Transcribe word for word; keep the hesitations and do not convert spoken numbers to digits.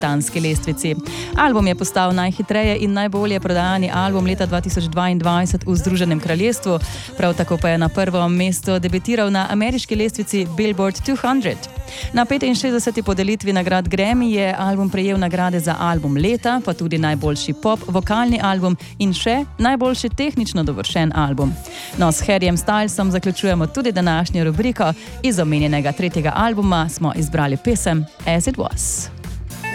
britanski lestvici. Album je postal najhitreje in najbolje prodajani album leta dva tisoč dvaindvajset v Združenem kraljestvu, prav tako pa je na prvo mesto debitiral na ameriški lestvici Billboard dvesto. Na petinšestdeseti podelitvi nagrad Grammy je album prejel nagrade za album leta, pa tudi najboljši pop, vokalni album in še najboljši tehnično dovršen album. No, s Harryjem Stylesom zaključujemo tudi današnjo rubriko. Iz omenjenega tretjega albuma smo izbrali pesem As It Was.